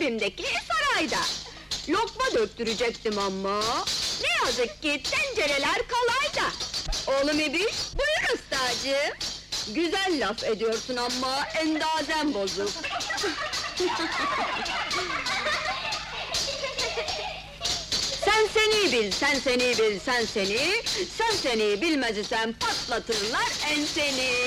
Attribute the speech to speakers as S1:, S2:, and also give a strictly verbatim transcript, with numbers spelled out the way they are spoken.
S1: evimdeki sarayda. Lokma döktürecektim ama... Ne yazık ki tencereler kalayda. Oğlum İbiş, buyur ustacığım. Güzel laf ediyorsun ama endazen bozuk. Sen seni bil, sen seni bil, sen seni... Sen seni bilmez isen patlatırlar enseni.